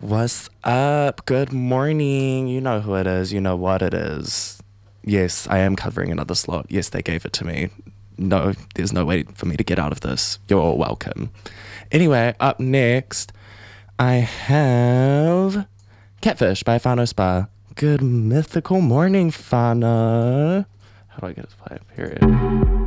What's up? Good morning. You know who it is. You know what it is. Yes, I am covering another slot. Yes, they gave it to me. No, there's no way for me to get out of this. You're all welcome. Anyway, up next, I have Catfish by Fano Spa. Good mythical morning, Fano. How do I get it to play? Period.